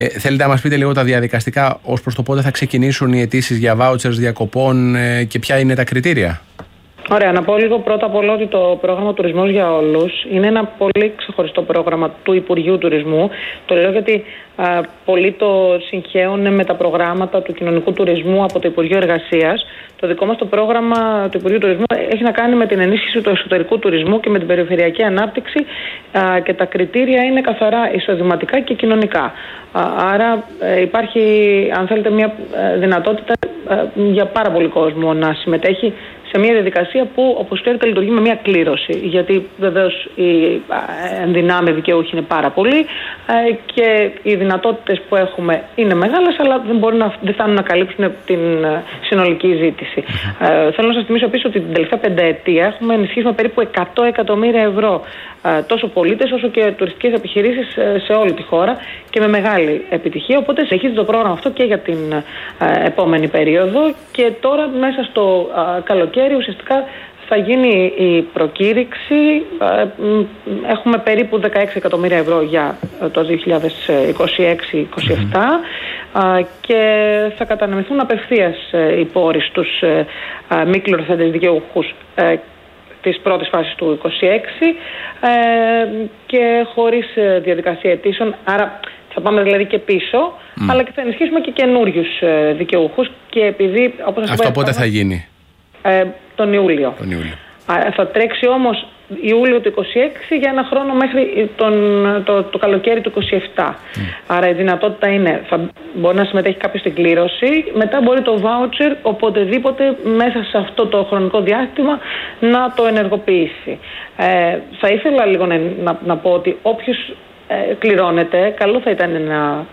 Θέλετε να μας πείτε λίγο τα διαδικαστικά ως προς το πότε θα ξεκινήσουν οι αιτήσεις για βάουτσερς διακοπών και ποια είναι τα κριτήρια? Ωραία, να πω λίγο πρώτα απ' όλα ότι το πρόγραμμα Τουρισμός για Όλους είναι ένα πολύ ξεχωριστό πρόγραμμα του Υπουργείου Τουρισμού. Το λέω γιατί πολλοί το συγχέουν με τα προγράμματα του κοινωνικού τουρισμού από το Υπουργείο Εργασίας. Το δικό μας το πρόγραμμα του Υπουργείου Τουρισμού έχει να κάνει με την ενίσχυση του εσωτερικού τουρισμού και με την περιφερειακή ανάπτυξη και τα κριτήρια είναι καθαρά εισοδηματικά και κοινωνικά. Άρα υπάρχει, αν θέλετε, μια δυνατότητα για πάρα πολύ κόσμο να συμμετέχει σε μια διαδικασία που, όπως ξέρετε, λειτουργεί με μια κλήρωση. Γιατί βεβαίως οι ενδυνάμει δικαιούχοι είναι πάρα πολλοί και οι δυνατότητες που έχουμε είναι μεγάλες, αλλά δεν φτάνουν να καλύψουν την συνολική ζήτηση. Θέλω να σας θυμίσω επίσης ότι την τελευταία πενταετία έχουμε ενισχύσει με περίπου 100 εκατομμύρια ευρώ τόσο πολίτες όσο και τουριστικές επιχειρήσεις σε όλη τη χώρα και με μεγάλη επιτυχία. Οπότε συνεχίζει το πρόγραμμα αυτό και για την επόμενη περίοδο και τώρα μέσα στο καλοκαίρι ουσιαστικά θα γίνει η προκήρυξη. Έχουμε περίπου 16 εκατομμύρια ευρώ για το 2026-2027 και θα κατανεμηθούν απευθείας οι πόροι στους μη κληρωθέντες δικαιούχους της πρώτης φάσης του 2026 και χωρίς διαδικασία αιτήσεων. Άρα θα πάμε δηλαδή και πίσω, αλλά και θα ενισχύσουμε και καινούριους δικαιούχους. Και επειδή, όπως σας αυτό πότε θα γίνει? Τον Ιούλιο. Θα τρέξει όμως Ιούλιο του 26 για ένα χρόνο μέχρι το καλοκαίρι του 27. Άρα η δυνατότητα είναι, μπορεί να συμμετέχει κάποιος στην κλήρωση, μετά μπορεί το voucher οποτεδήποτε μέσα σε αυτό το χρονικό διάστημα να το ενεργοποιήσει. Θα ήθελα λίγο να πω ότι όποιος κληρώνεται, καλό θα ήταν να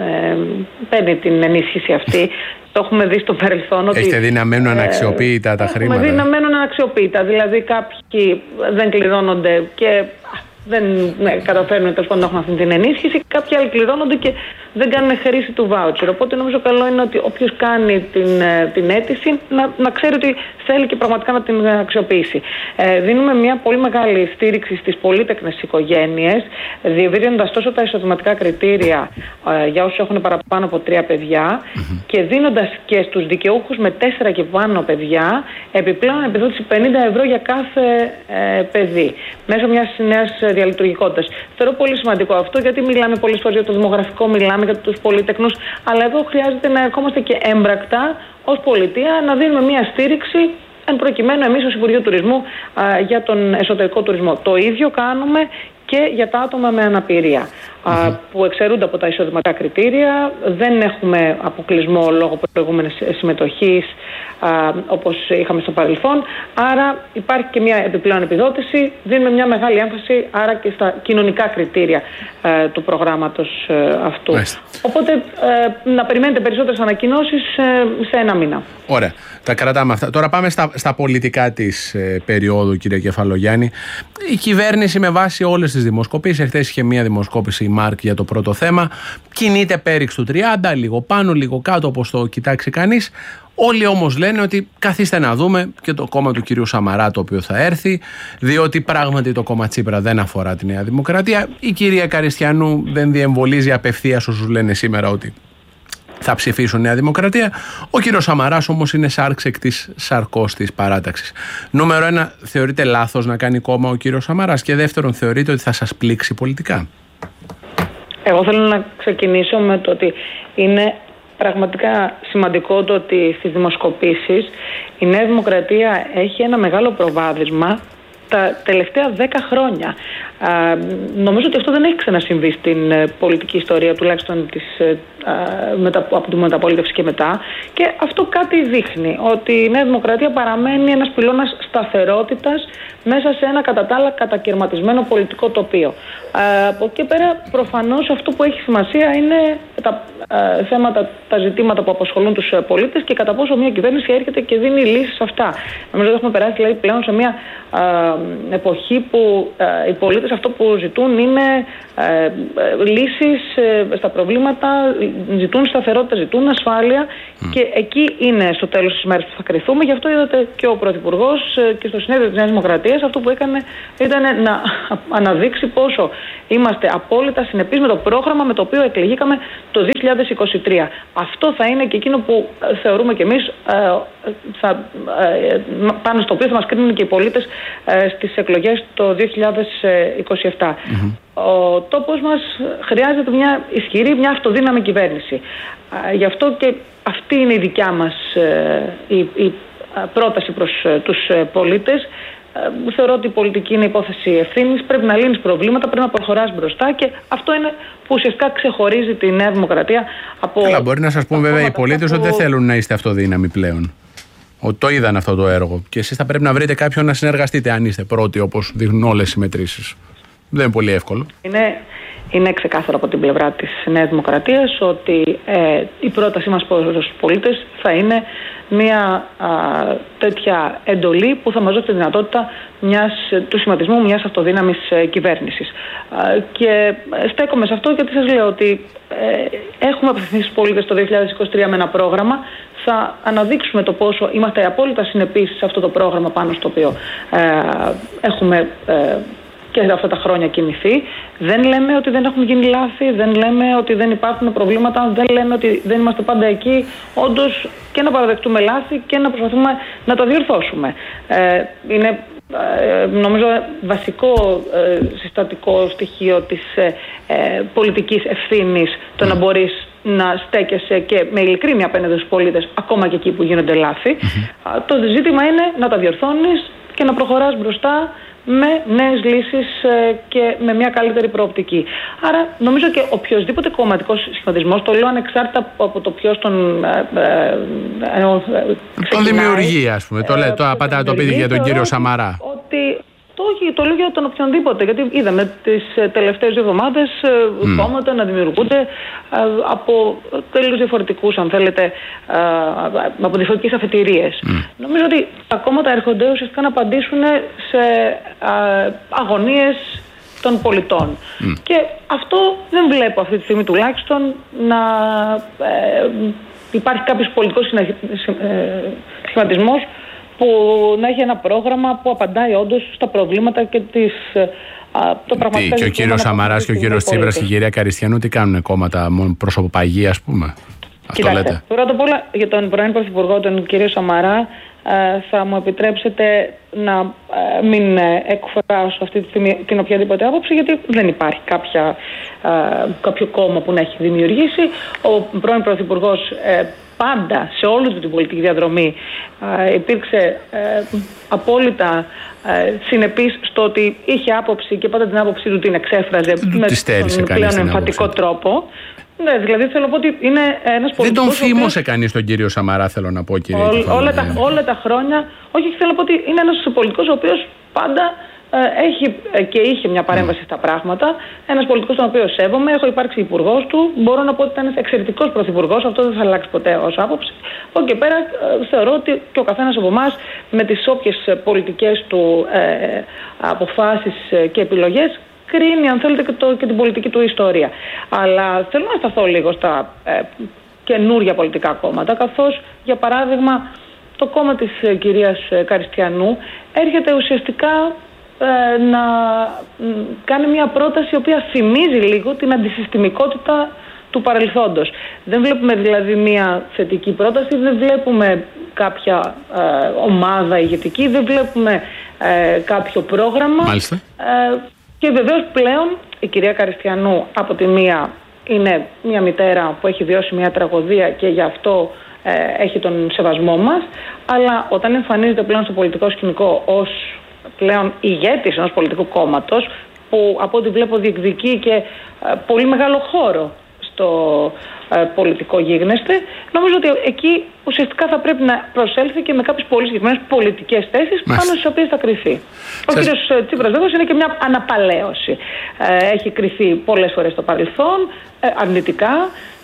παίρνει την ενίσχυση αυτή. Το έχουμε δει στο παρελθόν. Έχετε δει να μένουν αναξιοποιητά τα χρήματα? Έχουμε δει να μένουν αναξιοποιητά. Δηλαδή κάποιοι δεν κληρώνονται και δεν καταφέρνουν τέλος πάντων να έχουν αυτή την ενίσχυση. Κάποιοι άλλοι κληρώνονται και δεν κάνουν χρήση του voucher. Οπότε νομίζω καλό είναι ότι όποιος κάνει την αίτηση να ξέρει ότι θέλει και πραγματικά να την αξιοποιήσει. Δίνουμε μια πολύ μεγάλη στήριξη στις πολύτεκνες οικογένειες, διευρύνοντας τόσο τα εισοδηματικά κριτήρια για όσους έχουν παραπάνω από 3 παιδιά και δίνοντας και στους δικαιούχους με 4 και πάνω παιδιά επιπλέον επιδότηση 50 ευρώ για κάθε παιδί μέσω μιας νέας διαλειτουργικότητας. Θεωρώ πολύ σημαντικό αυτό, γιατί μιλάμε πολλές φορές για το δημογραφικό, μιλάμε για τους πολύτεκνους, αλλά εδώ χρειάζεται να ερχόμαστε και έμπρακτα ως πολιτεία να δίνουμε μια στήριξη, εν προκειμένου εμείς ως Υπουργείο Τουρισμού, για τον εσωτερικό τουρισμό. Το ίδιο κάνουμε και για τα άτομα με αναπηρία, που εξαιρούνται από τα εισοδηματικά κριτήρια. Δεν έχουμε αποκλεισμό λόγω προηγούμενης συμμετοχής όπως είχαμε στο παρελθόν. Άρα υπάρχει και μια επιπλέον επιδότηση. Δίνουμε μια μεγάλη έμφαση άρα και στα κοινωνικά κριτήρια του προγράμματος αυτού. Οπότε να περιμένετε περισσότερες ανακοινώσεις σε ένα μήνα. Ωραία, τα κρατάμε αυτά. Τώρα πάμε στα πολιτικά της περίοδου, κύριε Κεφαλογιάννη. Η κυβέρνηση, με βάση όλες τις δημοσκοπήσεις, εχθές είχε μια δημοσκόπηση η Μάρκ για το πρώτο θέμα, κινείται πέριξ του 30, λίγο πάνω, λίγο κάτω, όπως το κοιτάξει κανείς. Όλοι όμως λένε ότι καθίστε να δούμε και το κόμμα του κυρίου Σαμαρά, το οποίο θα έρθει, διότι πράγματι το κόμμα Τσίπρα δεν αφορά τη Νέα Δημοκρατία. Η κυρία Καριστιανού δεν διεμβολίζει απευθείας όσους λένε σήμερα ότι θα ψηφίσουν Νέα Δημοκρατία. Ο κύριος Σαμαράς όμως είναι σάρξεκτης σαρκός της παράταξης. Νούμερο 1, θεωρείτε λάθος να κάνει κόμμα ο κύριος Σαμαράς? Και δεύτερον, θεωρείτε ότι θα σας πλήξει πολιτικά? Εγώ θέλω να ξεκινήσω με το ότι είναι πραγματικά σημαντικό το ότι στις δημοσκοπήσεις η Νέα Δημοκρατία έχει ένα μεγάλο προβάδισμα τα τελευταία 10 χρόνια. Νομίζω ότι αυτό δεν έχει ξανασυμβεί στην πολιτική ιστορία, τουλάχιστον από τη μεταπολίτευση και μετά. Και αυτό κάτι δείχνει, ότι η Νέα Δημοκρατία παραμένει ένας πυλώνας σταθερότητας μέσα σε ένα κατά τα άλλα κατακαιρματισμένο πολιτικό τοπίο. Από εκεί πέρα, προφανώς αυτό που έχει σημασία είναι τα θέματα, τα ζητήματα που απασχολούν τους πολίτες και κατά πόσο μια κυβέρνηση έρχεται και δίνει λύσεις σε αυτά. Νομίζω ότι έχουμε περάσει δηλαδή, πλέον σε μια εποχή που οι πολίτες αυτό που ζητούν είναι λύσεις στα προβλήματα, ζητούν σταθερότητα, ζητούν ασφάλεια και εκεί είναι στο τέλος της ημέρας που θα κριθούμε. Γι' αυτό είδατε και ο Πρωθυπουργός και στο συνέδριο της Νέας Δημοκρατίας αυτό που έκανε ήταν να αναδείξει πόσο είμαστε απόλυτα συνεπείς με το πρόγραμμα με το οποίο εκλεγήκαμε το 2023. Αυτό θα είναι και εκείνο που θεωρούμε κι εμείς πάνω στο οποίο θα μας κρίνουν και οι πολίτες στις εκλογές το 2027. Ο τόπος μας χρειάζεται μια ισχυρή, μια αυτοδύναμη κυβέρνηση. Γι' αυτό και αυτή είναι η δικιά μας η πρόταση προς τους πολίτες. Θεωρώ ότι η πολιτική είναι υπόθεση ευθύνης. Πρέπει να λύνεις προβλήματα, πρέπει να προχωράς μπροστά και αυτό είναι που ουσιαστικά ξεχωρίζει τη Νέα Δημοκρατία από. Καλά, μπορεί να σας πούν βέβαια οι πολίτες ότι δεν θέλουν να είστε αυτοδύναμοι πλέον. Ότι το είδαν αυτό το έργο. Και εσείς θα πρέπει να βρείτε κάποιον να συνεργαστείτε αν είστε πρώτοι, όπως δείχνουν όλες οι μετρήσεις. Δεν είναι πολύ εύκολο. Είναι ξεκάθαρο από την πλευρά της Νέας Δημοκρατίας ότι η πρότασή μας προς τους πολίτες θα είναι μια τέτοια εντολή που θα μας δώσει τη δυνατότητα του σχηματισμού μιας αυτοδύναμης κυβέρνησης. Και στέκομαι σε αυτό γιατί σας λέω ότι έχουμε απευθυνθεί στους πολίτες το 2023 με ένα πρόγραμμα. Θα αναδείξουμε το πόσο είμαστε απόλυτα συνεπείς σε αυτό το πρόγραμμα πάνω στο οποίο έχουμε και αυτά τα χρόνια κινηθεί. Δεν λέμε ότι δεν έχουν γίνει λάθη, δεν λέμε ότι δεν υπάρχουν προβλήματα, δεν λέμε ότι δεν είμαστε πάντα εκεί. Όντως και να παραδεχτούμε λάθη και να προσπαθούμε να τα διορθώσουμε. Είναι νομίζω βασικό συστατικό στοιχείο της πολιτικής ευθύνης το να μπορείς να στέκεσαι και με ειλικρίνεια απέναντι στους πολίτες ακόμα και εκεί που γίνονται λάθη. Το ζήτημα είναι να τα διορθώνεις και να προχωράς μπροστά με νέες λύσεις και με μια καλύτερη προοπτική. Άρα νομίζω και οποιοσδήποτε κομματικός σχηματισμός, το λέω ανεξάρτητα από το ποιος τον δημιουργεί, ας πούμε. Το απαντά το πείτε για τον κύριο Σαμαρά. Το λέω για τον οποιονδήποτε, γιατί είδαμε τις τελευταίες 2 εβδομάδες κόμματα να δημιουργούνται από τελείως διαφορετικούς, αν θέλετε, από διαφορετικές αφετηρίες. Νομίζω ότι τα κόμματα έρχονται ουσιαστικά να απαντήσουν σε αγωνίες των πολιτών. Και αυτό δεν βλέπω αυτή τη στιγμή τουλάχιστον να υπάρχει κάποιος πολιτικός σχηματισμός που να έχει ένα πρόγραμμα που απαντάει όντως στα προβλήματα και το πραγματικά. Και ο κύριος Σαμαράς και ο κύριος Τσίπρας και η κυρία Καριστιανού τι κάνουν, κόμματα μόνο προσωποπαγία, ας πούμε? Αυτό λέτε? Πρώτα απ' όλα για τον πρώην Πρωθυπουργό, τον κύριο Σαμαρά, θα μου επιτρέψετε να μην εκφράσω αυτή τη στιγμή την οποιαδήποτε άποψη, γιατί δεν υπάρχει κάποιο κόμμα που να έχει δημιουργήσει. Ο πρώην Πρωθυπουργός πάντα σε όλη του την πολιτική διαδρομή υπήρξε απόλυτα συνεπής στο ότι είχε άποψη και πάντα την άποψή του την εξέφραζε με τον πλέον εμφατικό τρόπο. Ναι, δηλαδή θέλω να πω ότι είναι ένας πολιτικός. Δεν τον φήμωσε κανείς τον κύριο Σαμαρά, θέλω να πω, κύριε. Όλα τα χρόνια. Όχι, θέλω να πω ότι είναι ένας πολιτικός ο οποίος πάντα έχει και είχε μια παρέμβαση στα πράγματα. Ένας πολιτικός τον οποίο σέβομαι, έχω υπάρξει υπουργός του. Μπορώ να πω ότι ήταν ένας εξαιρετικός πρωθυπουργός, αυτό δεν θα αλλάξει ποτέ ως άποψη. Από εκεί και πέρα θεωρώ ότι και ο καθένας από εμάς με τις όποιες πολιτικές του αποφάσεις και επιλογές κρίνει, αν θέλετε, και την πολιτική του ιστορία. Αλλά θέλω να σταθώ λίγο στα καινούργια πολιτικά κόμματα, καθώς, για παράδειγμα, το κόμμα της κυρίας Καριστιανού έρχεται ουσιαστικά να κάνει μια πρόταση η οποία θυμίζει λίγο την αντισυστημικότητα του παρελθόντος. Δεν βλέπουμε δηλαδή μια θετική πρόταση, δεν βλέπουμε κάποια ομάδα ηγετική, δεν βλέπουμε κάποιο πρόγραμμα. Μάλιστα. Και βεβαίως πλέον η κυρία Καριστιανού από τη μία είναι μια μητέρα που έχει βιώσει μια τραγωδία και γι' αυτό έχει τον σεβασμό μας, αλλά όταν εμφανίζεται πλέον στο πολιτικό σκηνικό ως πλέον ηγέτης ενός πολιτικού κόμματος που από ό,τι βλέπω διεκδικεί και πολύ μεγάλο χώρο στο πολιτικό γίγνεσθε, νομίζω ότι εκεί ουσιαστικά θα πρέπει να προσέλθει και με κάποιες πολύ συγκεκριμένες πολιτικές θέσεις πάνω στις οποίες θα κρυθεί. Ο κύριος Τσίπρας βέβαια είναι και μια αναπαλαίωση. Έχει κρυθεί πολλές φορές στο παρελθόν, αρνητικά.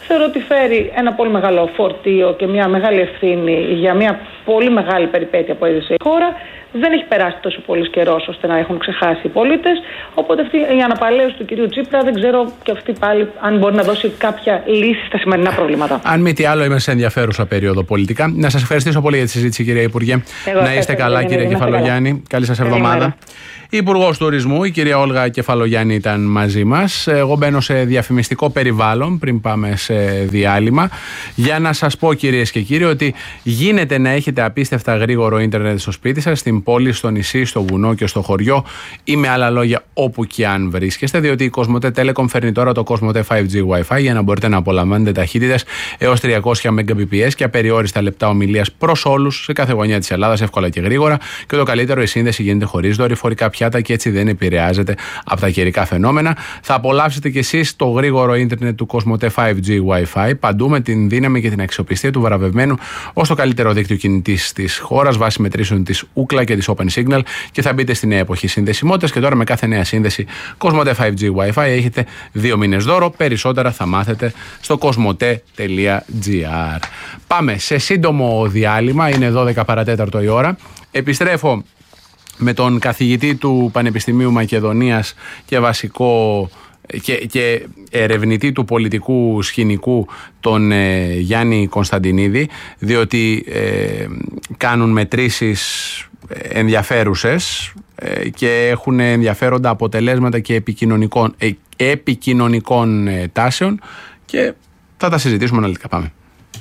θεωρώ ότι φέρει ένα πολύ μεγάλο φορτίο και μια μεγάλη ευθύνη για μια πολύ μεγάλη περιπέτεια που έζησε η χώρα. Δεν έχει περάσει τόσο πολύ καιρό ώστε να έχουν ξεχάσει οι πολίτες. Οπότε αυτή η αναπαλαίωση του κυρίου Τσίπρα δεν ξέρω και αυτή πάλι αν μπορεί να δώσει κάποια λύση στα σημερινά προβλήματα. Αν μη τι άλλο, είμαι σε ενδιαφέρουσα περίοδο πολιτικά. Να σας ευχαριστήσω πολύ για τη συζήτηση, κυρία Υπουργέ. Να είστε καλά, κύριε Κεφαλογιάννη. Καλή σας εβδομάδα. Η Υπουργός Τουρισμού, η κυρία Όλγα Κεφαλογιάννη, ήταν μαζί μας. Εγώ μπαίνω σε διαφημιστικό περιβάλλον πριν πάμε σε διάλειμμα. Για να σας πω, κυρίες και κύριοι, ότι γίνεται να έχετε απίστευτα γρήγορο ίντερνετ στο σπίτι σας, στην πόλη, στο νησί, στο βουνό και στο χωριό ή με άλλα λόγια όπου και αν βρίσκεστε, διότι η Κοσμοτέ Telecom φέρνει τώρα το Κοσμοτέ 5G Wi-Fi για να μπορείτε να απολαμβάνετε ταχύτητες έως 300 Mbps και απεριόριστα λεπτά ομιλίας προς όλους σε κάθε γωνιά της Ελλάδας, εύκολα και γρήγορα. Και το καλύτερο, η σύνδεση γίνεται χωρίς δορυφορικά πιάτα και έτσι δεν επηρεάζεται από τα καιρικά φαινόμενα. Θα απολαύσετε κι εσείς το γρήγορο ίντερνετ του Κοσμοτέ 5G Wi-Fi παντού με την δύναμη και την αξιοπιστία του βραβευμένου ως το καλύτερο δίκτυο κινητής της χώρας βάσει μετρήσεων της Ookla και της Open Signal, και θα μπείτε στη νέα εποχή συνδεσιμότητας. Και τώρα με κάθε νέα σύνδεση Κοσμοτέ 5G Wi-Fi έχετε 2 μήνες δώρο. Περισσότερα θα μάθετε στο kosmote.gr. Πάμε σε σύντομο διάλειμμα, είναι 12 παρατέταρτο η ώρα. Επιστρέφω με τον καθηγητή του Πανεπιστημίου Μακεδονίας και βασικό και ερευνητή του πολιτικού σκηνικού, τον Γιάννη Κωνσταντινίδη, διότι κάνουν μετρήσεις ενδιαφέρουσες και έχουν ενδιαφέροντα αποτελέσματα και επικοινωνικών τάσεων και θα τα συζητήσουμε αναλυτικά. Πάμε.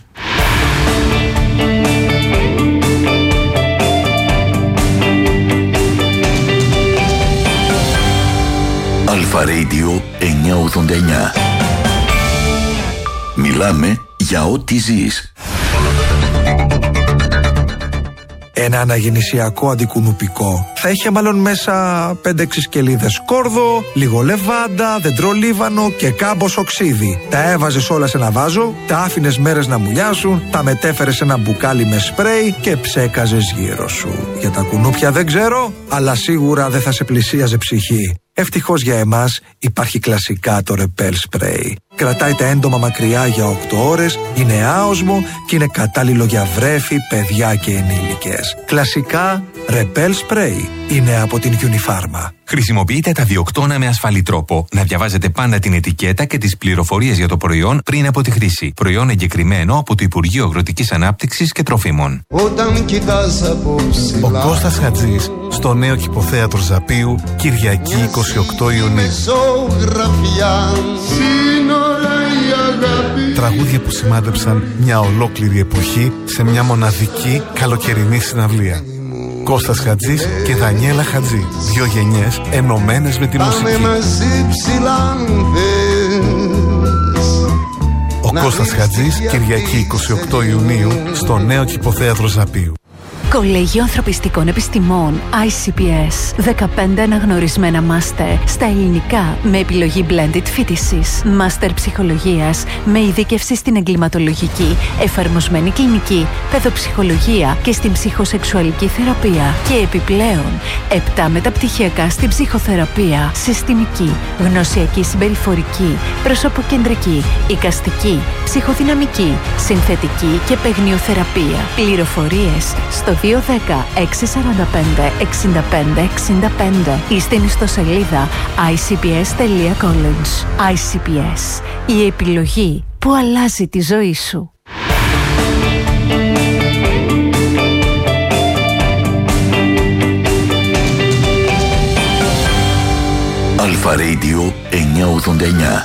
Αλφα Radio 989. Μιλάμε για ό,τι ζεις. Ένα αναγεννησιακό αντικουνουπικό θα είχε μάλλον μέσα 5-6 σκελίδες κόρδο, λίγο λεβάντα, δεντρολίβανο και κάμπος οξύδι. Τα έβαζες όλα σε ένα βάζο, τα άφηνες μέρες να μουλιάσουν, τα μετέφερες σε ένα μπουκάλι με σπρέι και ψέκαζες γύρω σου. Για τα κουνούπια δεν ξέρω, αλλά σίγουρα δεν θα σε πλησίαζε ψυχή. Ευτυχώς για εμάς υπάρχει κλασικά το Repel Spray. Κρατάει τα έντομα μακριά για 8 ώρες, είναι άοσμο και είναι κατάλληλο για βρέφη, παιδιά και ενήλικες. Κλασικά Repel Spray είναι από την Unifarma. Χρησιμοποιείτε τα διοκτώνα με ασφαλή τρόπο. Να διαβάζετε πάντα την ετικέτα και τις πληροφορίες για το προϊόν πριν από τη χρήση. Προϊόν εγκεκριμένο από το Υπουργείο Αγροτικής Ανάπτυξης και Τροφίμων. Ο Κώστας Χατζής στο νέο Κηποθέατρο Ζαπίου, Κυριακή 28 Ιουνίου. Τραγούδια που σημάδεψαν μια ολόκληρη εποχή σε μια μοναδική καλοκαιρινή συναυλία. Κώστας Χατζής και Δανιέλα Χατζή. 2 γενιές ενωμένες με τη μουσική. Ο Κώστας Χατζής, Κυριακή 28 Ιουνίου στο νέο Κηποθέατρο Ζαπίου. Κολέγιο Ανθρωπιστικών Επιστημών ICPS. 15 αναγνωρισμένα μάστερ στα ελληνικά με επιλογή blended φοιτησης. Μάστερ ψυχολογίας με ειδίκευση στην εγκληματολογική, εφαρμοσμένη κλινική, παιδοψυχολογία και στην ψυχοσεξουαλική θεραπεία. Και επιπλέον 7 μεταπτυχιακά στην ψυχοθεραπεία, συστημική, γνωσιακή συμπεριφορική, προσωποκεντρική, εικαστική, ψυχοδυναμική, συνθετική και παιγνιοθεραπεία. Πληροφορίες στο 210-645-65-65 ή στην ιστοσελίδα icps.college. ICPS. Η επιλογή που αλλάζει τη ζωή σου. Αλφα Radio 989.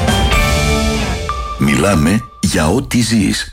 Μιλάμε για ό,τι ζεις.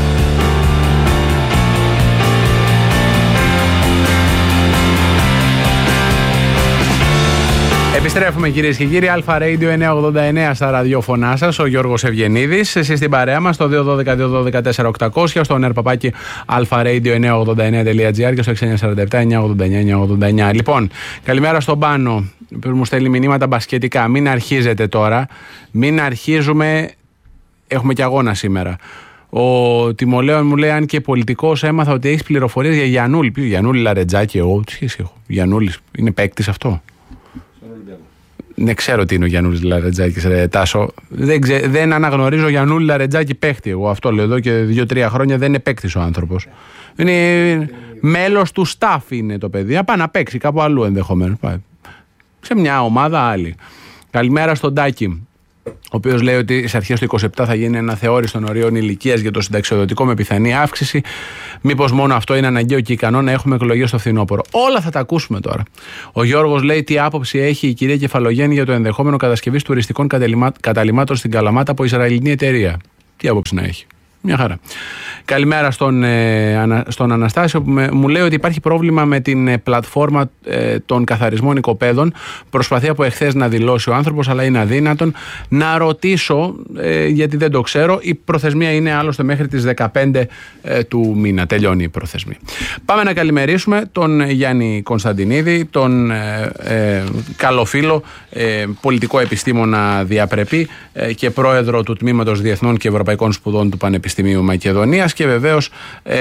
Επιστρέφουμε, κυρίες και κύριοι. Αλφα Radio 989 στα ραδιόφωνά σας. Ο Γιώργος Ευγενίδης. Εσείς στην παρέα μας στο 212-212-4800, στο νερπαπάκι alfaradio989.gr και στο 647-989-989. Λοιπόν, καλημέρα στον Πάνο που μου στέλνει μηνύματα μπασκετικά. Μην αρχίζετε τώρα. Μην αρχίζουμε. Έχουμε και αγώνα σήμερα. Ο Τιμολέων μου λέει: αν και πολιτικός, έμαθα ότι έχεις πληροφορίες για Γιαννούλη. Ποιο Γιαννούλη, Λαρετζάκη, εγώ τι σχέση έχω. Γιαννούλης είναι παίκτης αυτό. Δεν ξέρω τι είναι ο Γιαννούλης Λαρετζάκης, Τάσο. Δεν αναγνωρίζω Γιαννούλη Λαρετζάκη παίχτη. Εγώ αυτό λέω εδώ και 2-3 χρόνια. Δεν είναι παίκτης ο άνθρωπος. Είναι μέλος του staff είναι το παιδί. Πάει να παίξει κάπου αλλού ενδεχομένως. Σε μια ομάδα άλλη. Καλημέρα στον Τάκη, ο οποίος λέει ότι στις αρχές του 27 θα γίνει αναθεώρηση των ορίων ηλικίας για το συνταξιοδοτικό με πιθανή αύξηση. Μήπως μόνο αυτό είναι αναγκαίο και ικανό να έχουμε εκλογές στο φθινόπωρο? Όλα θα τα ακούσουμε τώρα. Ο Γιώργος λέει τι άποψη έχει η κυρία Κεφαλογέννη για το ενδεχόμενο κατασκευής τουριστικών καταλυμάτων στην Καλαμάτα από Ισραηλινή εταιρεία. Τι άποψη να έχει? Μια χαρά. Καλημέρα στον Αναστάσιο που μου λέει ότι υπάρχει πρόβλημα με την πλατφόρμα των καθαρισμών οικοπαίδων. Προσπαθεί από εχθές να δηλώσει ο άνθρωπος, αλλά είναι αδύνατον. Να ρωτήσω, γιατί δεν το ξέρω, η προθεσμία είναι άλλωστε μέχρι τις 15 του μήνα. Τελειώνει η προθεσμία. Πάμε να καλημερίσουμε τον Γιάννη Κωνσταντινίδη, τον καλό φίλο, πολιτικό επιστήμονα διαπρεπή και πρόεδρο του Τμήματος Διεθνών και Ευρωπαϊκών Σπουδών του Πανεπιστημίου Μακεδονίας, και βεβαίως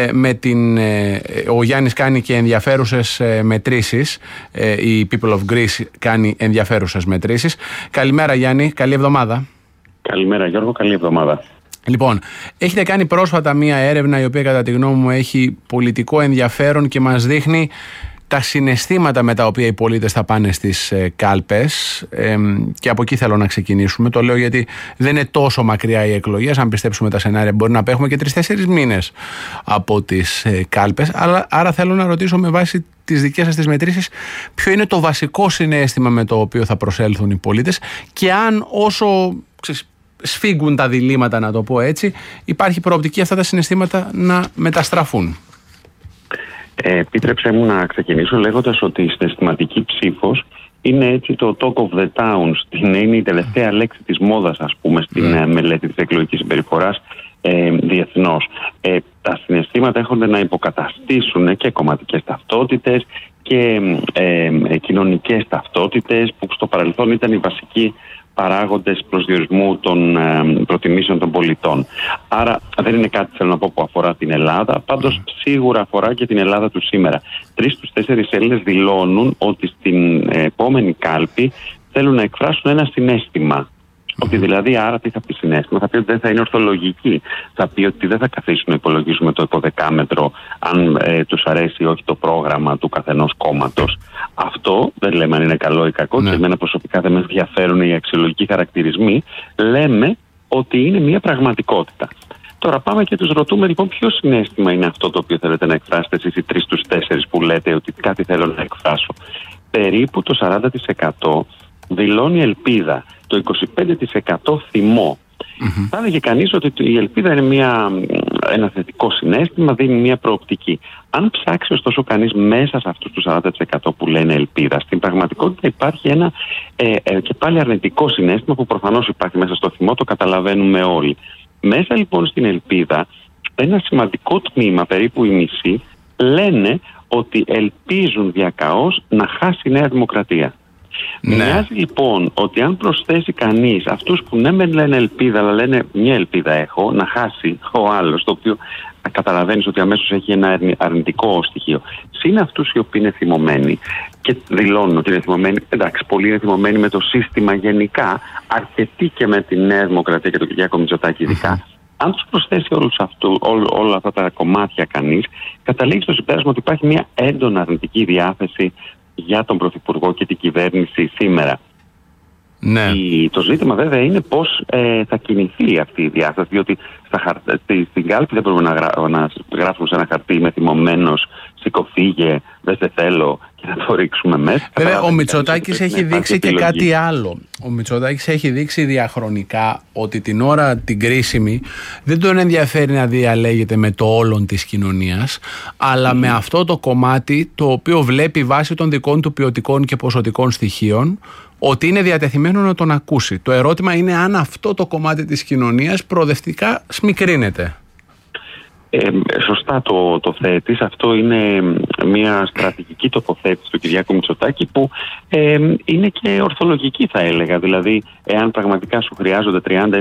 ο Γιάννης κάνει και ενδιαφέρουσες μετρήσεις, η People of Greece κάνει ενδιαφέρουσες μετρήσεις. Καλημέρα Γιάννη, καλή εβδομάδα. Καλημέρα Γιώργο, καλή εβδομάδα. Λοιπόν, έχετε κάνει πρόσφατα μία έρευνα η οποία κατά τη γνώμη μου έχει πολιτικό ενδιαφέρον και μας δείχνει τα συναισθήματα με τα οποία οι πολίτες θα πάνε στις κάλπες, και από εκεί θέλω να ξεκινήσουμε. Το λέω γιατί δεν είναι τόσο μακριά οι εκλογές. Αν πιστέψουμε τα σενάρια, μπορεί να απέχουμε και 3-4 μήνες από τις κάλπες. Άρα θέλω να ρωτήσω με βάση τις δικές σας τις μετρήσεις, ποιο είναι το βασικό συναίσθημα με το οποίο θα προσέλθουν οι πολίτες, και αν όσο σφίγγουν τα διλήμματα, να το πω έτσι, υπάρχει προοπτική αυτά τα συναισθήματα να μεταστραφούν. Επίτρεψέ μου να ξεκινήσω λέγοντας ότι η συναισθηματική ψήφος είναι έτσι το talk of the town, είναι η τελευταία λέξη της μόδας, ας πούμε, στην μελέτη της εκλογικής συμπεριφοράς διεθνώς. Τα συναισθήματα έχονται να υποκαταστήσουν και κομματικές ταυτότητες και κοινωνικές ταυτότητες που στο παρελθόν ήταν οι βασικοί παράγοντες προσδιορισμού των προτιμήσεων των πολιτών. Άρα δεν είναι κάτι, θέλω να πω, που αφορά την Ελλάδα, πάντως σίγουρα αφορά και την Ελλάδα του σήμερα. 3 στους 4 Έλληνες δηλώνουν ότι στην επόμενη κάλπη θέλουν να εκφράσουν ένα συναίσθημα. Ότι δηλαδή, άρα τι θα πει συναίσθημα? Θα πει ότι δεν θα είναι ορθολογική. Θα πει ότι δεν θα καθίσουν να υπολογίζουμε το υποδεκάμετρο αν τους αρέσει ή όχι το πρόγραμμα του καθενός κόμματος. Αυτό δεν λέμε αν είναι καλό ή κακό, και εμένα προσωπικά δεν με ενδιαφέρουν οι αξιολογικοί χαρακτηρισμοί. Λέμε ότι είναι μια πραγματικότητα. Τώρα πάμε και τους ρωτούμε λοιπόν ποιο συναίσθημα είναι αυτό το οποίο θέλετε να εκφράσετε εσείς οι 3 στους 4 που λέτε ότι κάτι θέλω να εκφράσω. Περίπου το 40% δηλώνει ελπίδα, το 25% θυμό. Θα έλεγε κανείς ότι η ελπίδα είναι ένα θετικό συναίσθημα, δίνει μια προοπτική. Αν ψάξει ωστόσο κανείς μέσα σε αυτούς τους 40% που λένε ελπίδα, στην πραγματικότητα υπάρχει ένα και πάλι αρνητικό συναίσθημα που προφανώς υπάρχει μέσα στο θυμό, το καταλαβαίνουμε όλοι. Μέσα λοιπόν στην ελπίδα, ένα σημαντικό τμήμα, περίπου η μισή, λένε ότι ελπίζουν διακαώς να χάσει η Νέα Δημοκρατία. Μοιάζει λοιπόν ότι αν προσθέσει κανείς αυτούς που ναι μεν λένε ελπίδα, αλλά λένε μια ελπίδα έχω, να χάσει ο άλλος, το οποίο καταλαβαίνεις ότι αμέσως έχει ένα αρνητικό στοιχείο. Συν αυτούς οι οποίοι είναι θυμωμένοι και δηλώνουν ότι είναι θυμωμένοι, εντάξει, πολλοί είναι θυμωμένοι με το σύστημα γενικά, αρκετοί και με τη Νέα Δημοκρατία και τον Κυριάκο Μητσοτάκη ειδικά. Αν τους προσθέσει όλα αυτά τα κομμάτια κανείς, καταλήγει στο συμπέρασμα ότι υπάρχει μια έντονα αρνητική διάθεση για τον Πρωθυπουργό και την κυβέρνηση σήμερα. Ναι. Το ζήτημα βέβαια είναι πώς θα κινηθεί αυτή η διάσταση, διότι στην κάλπη δεν μπορούμε να γράφουμε σε ένα χαρτί με θυμωμένος σηκωφίγε, δεν σε θέλω και να το ρίξουμε μέσα. Βέβαια ο Μητσοτάκης έχει δείξει και κάτι άλλο. Ο Μητσοτάκης έχει δείξει διαχρονικά ότι την ώρα την κρίσιμη δεν τον ενδιαφέρει να διαλέγεται με το όλον της κοινωνίας, αλλά με αυτό το κομμάτι το οποίο βλέπει βάσει των δικών του ποιοτικών και ποσοτικών στοιχείων ότι είναι διατεθειμένο να τον ακούσει. Το ερώτημα είναι αν αυτό το κομμάτι της κοινωνίας προοδευτικά σμικρύνεται. Σωστά το θέτεις. Αυτό είναι μια στρατηγική τοποθέτηση του Κυριάκου Μητσοτάκη που είναι και ορθολογική, θα έλεγα. Δηλαδή, εάν πραγματικά σου χρειάζονται 30 ή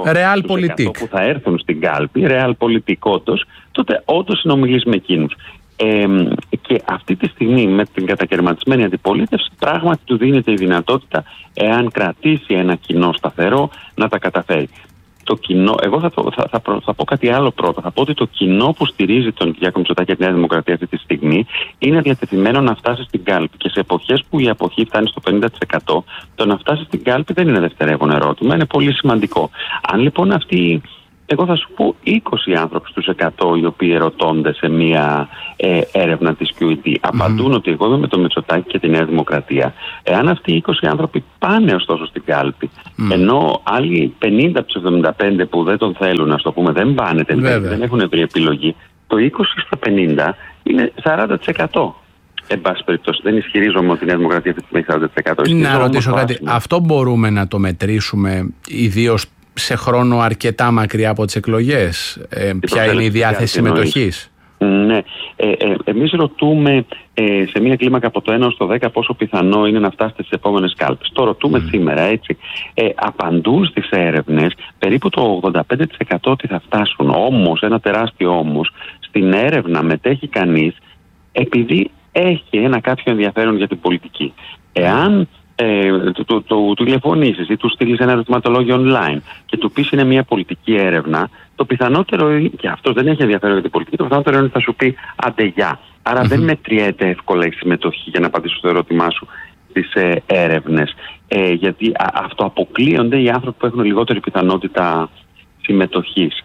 35% που θα έρθουν στην κάλπη, realpolitik όντως, τότε όντως συνομιλείς με εκείνους. Και αυτή τη στιγμή με την κατακαιρματισμένη αντιπολίτευση πράγματι του δίνεται η δυνατότητα, εάν κρατήσει ένα κοινό σταθερό, να τα καταφέρει. Το κοινό, εγώ θα πω κάτι άλλο πρώτα. Θα πω ότι το κοινό που στηρίζει τον Κυριάκο Μητσοτάκη και τη Νέα Δημοκρατία αυτή τη στιγμή είναι διατεθειμένο να φτάσει στην κάλπη. Και σε εποχές που η αποχή φτάνει στο 50%, το να φτάσει στην κάλπη δεν είναι δευτερεύον ερώτημα, είναι πολύ σημαντικό. Αν λοιπόν αυτοί, εγώ θα σου πω 20 άνθρωποι στους 100 οι οποίοι ερωτώνται σε μια έρευνα της QED απαντούν ότι εγώ είμαι με τον Μητσοτάκη και τη Νέα Δημοκρατία. Εάν αυτοί οι 20 άνθρωποι πάνε ωστόσο στην κάλπη, ενώ άλλοι 50 από τους 75 που δεν τον θέλουν, ας το πούμε, δεν πάνε τελικά, δεν έχουν βρει επιλογή, το 20 στα 50 είναι 40%. Εν πάση περιπτώσει, δεν ισχυρίζομαι ότι η Νέα Δημοκρατία αυτή τη στιγμή 40%. Να ρωτήσω κάτι. Αυτό μπορούμε να το μετρήσουμε, ιδίως σε χρόνο αρκετά μακριά από τις εκλογές? Ποια είναι η διάθεση συμμετοχής? Ναι. Εμείς ρωτούμε σε μια κλίμακα από το 1 στο 10 πόσο πιθανό είναι να φτάσετε στις επόμενες κάλπες. Το ρωτούμε σήμερα, έτσι. Απαντούν στις έρευνες περίπου το 85% ότι θα φτάσουν. Όμως, ένα τεράστιο όμως, στην έρευνα μετέχει κανείς επειδή έχει ένα κάποιο ενδιαφέρον για την πολιτική. Εάν του τηλεφωνήσεις ή του στείλεις ένα ερωτηματολόγιο online και του πεις είναι μια πολιτική έρευνα, το πιθανότερο, και αυτός δεν έχει ενδιαφέρον για την πολιτική, το πιθανότερο είναι ότι θα σου πει άντε γεια. Άρα δεν μετριέται εύκολα η συμμετοχή, για να απαντήσω στο ερώτημά σου, στις έρευνες. Γιατί αυτοαποκλείονται οι άνθρωποι που έχουν λιγότερη πιθανότητα συμμετοχής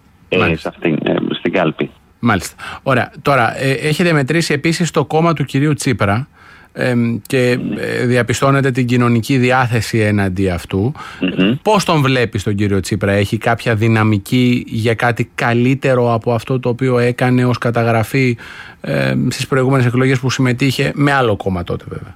στην κάλπη. Μάλιστα. Ωραία. Τώρα, έχετε μετρήσει επίσης το κόμμα του κυρίου Τσίπρα και διαπιστώνετε την κοινωνική διάθεση έναντι αυτού. Πώς τον βλέπεις τον κύριο Τσίπρα? Έχει κάποια δυναμική για κάτι καλύτερο από αυτό το οποίο έκανε ως καταγραφή στις προηγούμενες εκλογές που συμμετείχε με άλλο κόμμα τότε, βέβαια?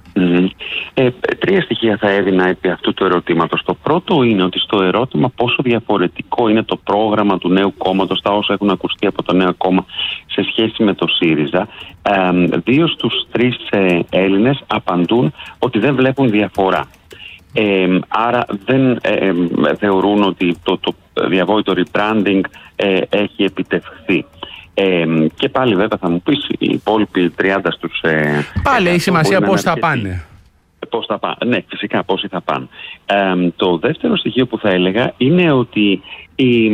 Τρία στοιχεία θα έδινα επί αυτού του ερωτήματος. Το πρώτο είναι ότι στο ερώτημα πόσο διαφορετικό είναι το πρόγραμμα του νέου κόμματος, τα όσα έχουν ακουστεί από το νέο κόμμα σε σχέση με το ΣΥΡΙΖΑ, 2 στους 3 Έλληνες απαντούν ότι δεν βλέπουν διαφορά. Άρα δεν θεωρούν ότι το διαβόητο rebranding έχει επιτευχθεί. Και πάλι βέβαια θα μου πεις οι υπόλοιποι 30 στους... Πάλι έχει σημασία πώς θα πάνε. Πώς θα πάνε. Ναι, φυσικά πόσοι θα πάνε. Το δεύτερο στοιχείο που θα έλεγα είναι ότι η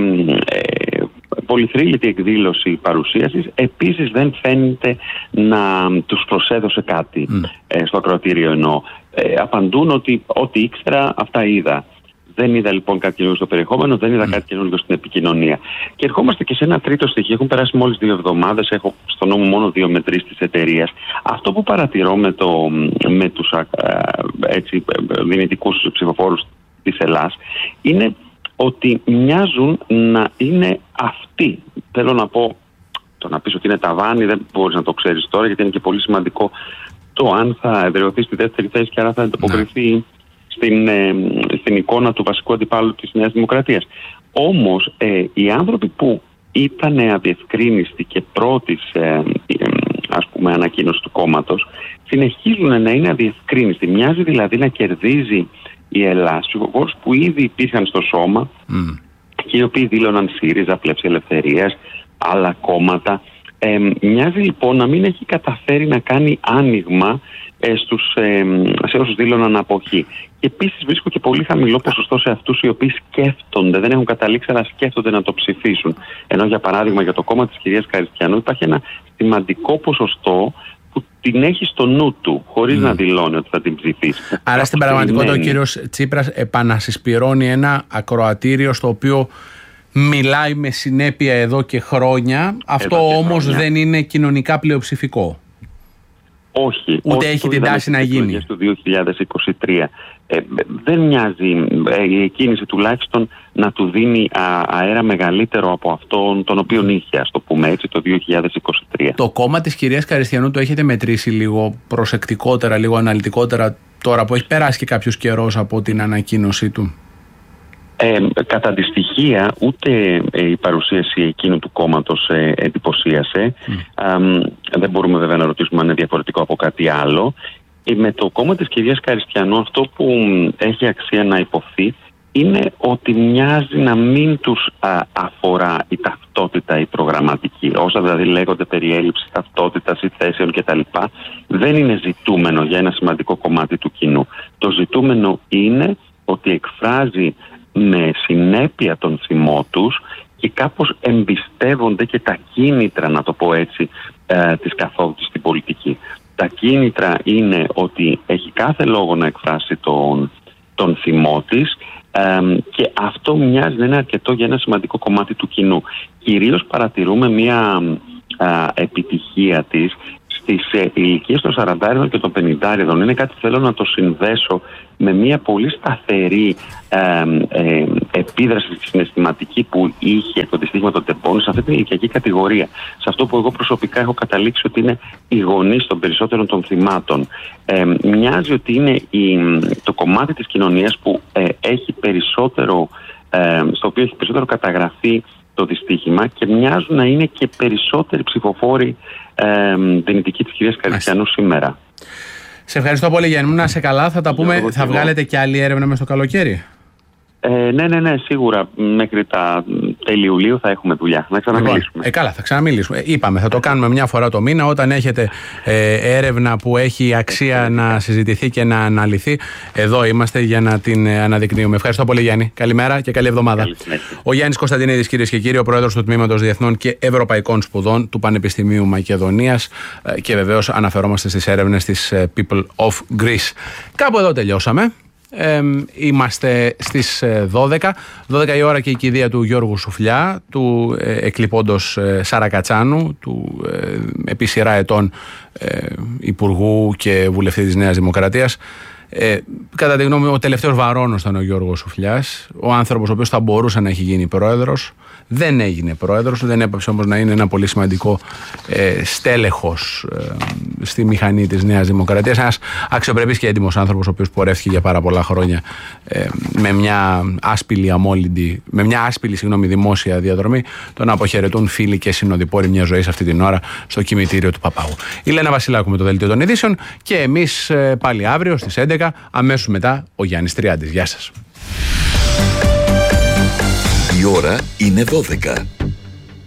πολυθρύλητη εκδήλωση παρουσίασης επίσης δεν φαίνεται να τους προσέδωσε κάτι στο ακροατήριο, εννοώ. Απαντούν ότι ό,τι ήξερα αυτά είδα. Δεν είδα λοιπόν κάτι καινούργιο στο περιεχόμενο, δεν είδα κάτι καινούργιο στην επικοινωνία. Και ερχόμαστε και σε ένα τρίτο στοιχείο. Έχουν περάσει μόλις 2 εβδομάδες, έχω στο νόμο μόνο 2 μετρήσεις της εταιρείας. Αυτό που παρατηρώ με τους δυνητικούς ψηφοφόρους της Ελλάς είναι ότι μοιάζουν να είναι αυτοί. Θέλω να πω, το να πεις ότι είναι ταβάνι δεν μπορείς να το ξέρεις τώρα, γιατί είναι και πολύ σημαντικό το αν θα εδραιωθεί στη δεύτερη θέση και άρα θα ανταποκριθεί στην εικόνα του βασικού αντιπάλου της Νέας Δημοκρατίας. Όμως οι άνθρωποι που ήταν αδιευκρίνιστοι και πρώτης ανακοίνωση του κόμματος συνεχίζουν να είναι αδιευκρίνιστοι. Μοιάζει δηλαδή να κερδίζει η Ελλάδα ψηφοφόρους που ήδη υπήρχαν στο σώμα και οι οποίοι δήλωναν ΣΥΡΙΖΑ, Πλεύση Ελευθερίας, άλλα κόμματα. Μοιάζει λοιπόν να μην έχει καταφέρει να κάνει άνοιγμα σε όσους δήλωναν αποχή. Και επίσης βρίσκω και πολύ χαμηλό ποσοστό σε αυτούς οι οποίοι σκέφτονται, δεν έχουν καταλήξει αλλά σκέφτονται να το ψηφίσουν. Ενώ για παράδειγμα για το κόμμα της κυρίας Καριστιανού υπάρχει ένα σημαντικό ποσοστό που την έχει στο νου του, χωρίς να δηλώνει ότι θα την ψηφίσει. Άρα στην πραγματικότητα ο κύριος Τσίπρας επανασυσπυρώνει ένα ακροατήριο στο οποίο μιλάει με συνέπεια εδώ και χρόνια. Αυτό όμως δεν είναι κοινωνικά πλειοψηφικό. Όχι. Ούτε έχει την τάση να γίνει. Το 2023 δεν μοιάζει η κίνηση τουλάχιστον να του δίνει αέρα μεγαλύτερο από αυτόν τον οποίο είχε, ας το πούμε έτσι, το 2023. Το κόμμα της κυρίας Καριστιανού το έχετε μετρήσει λίγο προσεκτικότερα, λίγο αναλυτικότερα τώρα που έχει περάσει και κάποιος καιρός από την ανακοίνωσή του? Κατά τη στοιχεία ούτε η παρουσίαση εκείνου του κόμματος εντυπωσίασε. Δεν μπορούμε βέβαια να ρωτήσουμε αν είναι διαφορετικό από κάτι άλλο. Με το κόμμα της κυρίας Καριστιανού αυτό που έχει αξία να υποθεί είναι ότι μοιάζει να μην τους αφορά η ταυτότητα ταυτότητα η προγραμματική. Όσα δηλαδή λέγονται περί έλλειψης ταυτότητας ή θέσεων κτλ. Δεν είναι ζητούμενο για ένα σημαντικό κομμάτι του κοινού. Το ζητούμενο είναι ότι εκφράζει με συνέπεια τον θυμό τους και κάπως εμπιστεύονται και τα κίνητρα, να το πω έτσι, της καθόδου της στην πολιτική. Τα κίνητρα είναι ότι έχει κάθε λόγο να εκφράσει τον θυμό της και αυτό μοιάζει να είναι αρκετό για ένα σημαντικό κομμάτι του κοινού. Κυρίως παρατηρούμε μια επιτυχία της στις ηλικίες των 40 και των 50. Είναι κάτι που θέλω να το συνδέσω με μια πολύ σταθερή επίδραση συναισθηματική που είχε το δυστύχημα των τεμπών σε αυτή την ηλικιακή κατηγορία. Σε αυτό που εγώ προσωπικά έχω καταλήξει ότι είναι οι γονείς των περισσότερων των θυμάτων. Μοιάζει ότι είναι το κομμάτι της κοινωνίας που έχει περισσότερο, στο οποίο έχει περισσότερο καταγραφεί το δυστύχημα και μοιάζουν να είναι και περισσότεροι ψηφοφόροι δυνητικοί της κυρίας Καριστιανού σήμερα. Σε ευχαριστώ πολύ, Γιάννη μου. Να είσαι καλά. Θα τα πούμε. Θα βγάλετε και άλλη έρευνα μες στο καλοκαίρι? Ναι, σίγουρα. Μέχρι τα τέλη Ιουλίου θα έχουμε δουλειά. Να ξαναμιλήσουμε. Καλά, θα ξαναμιλήσουμε. Είπαμε, θα το κάνουμε μια φορά το μήνα. Όταν έχετε έρευνα που έχει αξία να συζητηθεί και να αναλυθεί, εδώ είμαστε για να την αναδεικνύουμε. Ευχαριστώ πολύ, Γιάννη. Καλημέρα και καλή εβδομάδα. Ο Γιάννης Κωνσταντινίδης, κυρίες και κύριοι, ο πρόεδρος του Τμήματος Διεθνών και Ευρωπαϊκών Σπουδών του Πανεπιστημίου Μακεδονίας, και βεβαίως αναφερόμαστε στις έρευνες της People of Greece. Κάπου εδώ τελειώσαμε. Είμαστε στις 12 η ώρα και η κηδεία του Γιώργου Σουφλιά, του εκλειπώντος Σαρακατσάνου, του επί σειρά ετών υπουργού και βουλευτή της Νέας Δημοκρατίας. Κατά τη γνώμη μου, ο τελευταίος βαρώνος ήταν ο Γιώργος Σουφλιάς, ο άνθρωπος ο οποίος θα μπορούσε να έχει γίνει πρόεδρος. Δεν έγινε πρόεδρος, δεν έπαψε όμως να είναι ένα πολύ σημαντικό στέλεχος στη μηχανή της Νέας Δημοκρατίας. Ένας αξιοπρεπής και έντιμος άνθρωπος, ο οποίος πορεύτηκε για πάρα πολλά χρόνια με μια άσπηλη δημόσια διαδρομή. Τον αποχαιρετούν φίλοι και συνοδοιπόροι μια ζωή σε αυτή την ώρα στο κημητήριο του Παπάγου. Η Λένα Βασιλάκου με το Δελτίο των Ειδήσεων και εμείς πάλι αύριο στις 11, αμέσως μετά ο Γιάννης Τριάντης. Γεια σας. Η ώρα είναι 12.